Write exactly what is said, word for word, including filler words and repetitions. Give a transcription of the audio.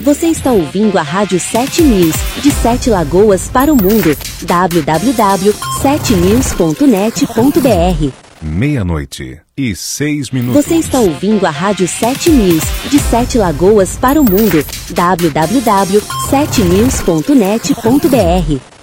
Você está ouvindo a Rádio sete News, de Sete Lagoas para o mundo. w w w ponto sete news ponto net ponto b r. Meia-noite e seis minutos. Você está ouvindo a Rádio sete News, de Sete Lagoas para o mundo. w w w ponto sete news ponto net ponto b r.